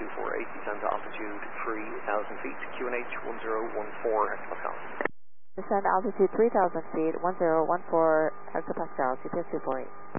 248, descend to altitude 3,000 feet, QNH 1014 hectopascal. Descend altitude 3,000 feet, 1014 hectopascal, GPS 248.